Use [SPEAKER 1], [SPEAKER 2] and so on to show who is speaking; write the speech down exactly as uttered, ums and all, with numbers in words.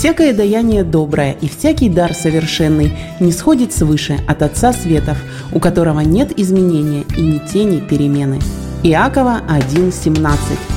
[SPEAKER 1] всякое даяние доброе и всякий дар совершенный не сходит свыше от Отца Светов, у которого нет изменения и ни тени перемены». Иакова один семнадцать.